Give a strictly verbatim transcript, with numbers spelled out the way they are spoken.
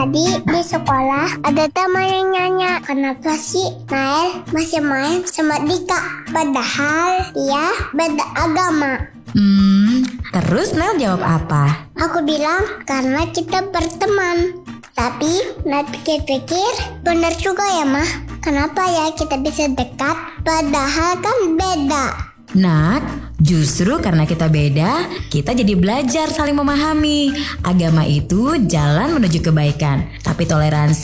Tadi di sekolah ada teman yang nanya, kenapa sih Nael masih main sama Dika? Padahal dia beda agama. Hmm, terus Nael jawab apa? Aku bilang karena kita berteman. Tapi Nael pikir-pikir, benar juga ya Mah. Kenapa ya kita bisa dekat padahal kan beda? Nak, justru karena kita beda, kita jadi belajar saling memahami. Agama itu jalan menuju kebaikan, tapi toleransi